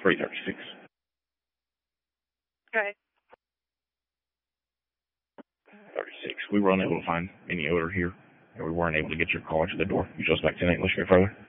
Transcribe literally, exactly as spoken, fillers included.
three thirty-six. Okay. thirty-six. We were unable to find any odor here, and we weren't able to get your car to the door. You just back ten eight, let's go further.